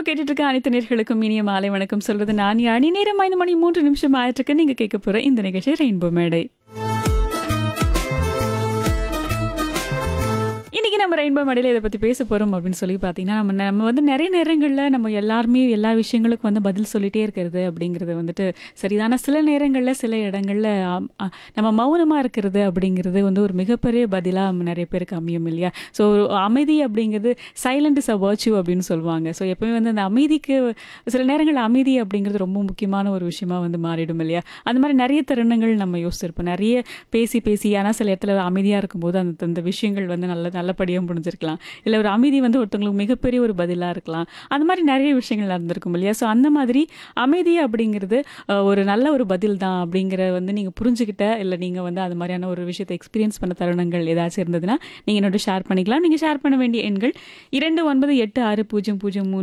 கேட்டுட்டு இருக்க அனைத்து நேர்களுக்கும் இனிய மாலை வணக்கம் சொல்றது நான் யானி. நேரம் 5 மணி 3 நிமிஷம் ஆயிட்டிருக்கு. நீங்க கேட்க போற இந்த நிகழ்ச்சி ரெயின்போ மேடை. இன்னைக்கு நம்ம ரெயின்போ மேடையில் இதை பற்றி பேச போகிறோம் அப்படின்னு சொல்லி பார்த்தீங்கன்னா நம்ம வந்து நிறைய நேரங்களில் நம்ம எல்லாருமே எல்லா விஷயங்களுக்கும் வந்து பதில் சொல்லிகிட்டே இருக்கிறது அப்படிங்கிறது வந்துட்டு சரிதான. சில நேரங்களில் சில இடங்களில் நம்ம மௌனமாக இருக்கிறது அப்படிங்கிறது வந்து ஒரு மிகப்பெரிய பதிலாக நிறைய பேருக்கு அமையும் இல்லையா? ஸோ அமைதி அப்படிங்கிறது சைலண்ட் இஸ் அ வர்ச்சியூ அப்படின்னு சொல்லுவாங்க. ஸோ எப்பவுமே வந்து அந்த அமைதிக்கு சில நேரங்களில் அமைதி அப்படிங்கிறது ரொம்ப முக்கியமான ஒரு விஷயமா வந்து மாறிடும் இல்லையா? அந்த மாதிரி நிறைய தருணங்கள் நம்ம யோசிச்சிருப்போம். நிறைய பேசி ஆனால் சில இடத்துல அமைதியாக இருக்கும்போது அந்த விஷயங்கள் வந்து நல்லபடியாக முடிஞ்சிருக்கலாம். இல்லை ஒரு அமைதி வந்து ஒருத்தவங்களுக்கு மிகப்பெரிய ஒரு பதிலாக இருக்கலாம். அந்த மாதிரி நிறைய விஷயங்கள் நடந்திருக்கும் இல்லையா? ஸோ அந்த மாதிரி அமைதி அப்படிங்கிறது ஒரு நல்ல ஒரு பதில் தான் அப்படிங்கிற வந்து நீங்கள் புரிஞ்சுக்கிட்ட, இல்லை நீங்கள் வந்து அது மாதிரியான ஒரு விஷயத்தை எக்ஸ்பீரியன்ஸ் பண்ண தருணங்கள் ஏதாச்சும் இருந்ததுன்னா நீங்கள் என்னோட ஷேர் பண்ணிக்கலாம். நீங்கள் ஷேர் பண்ண வேண்டிய எண்கள் 29860003